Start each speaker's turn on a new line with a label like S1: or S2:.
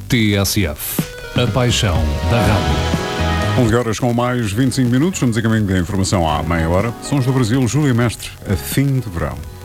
S1: TSF. A paixão da rádio.
S2: 11 horas com mais 25 minutos. Estamos a caminho da informação à meia hora. Sons do Brasil, Júlia Mestre, a fim de verão.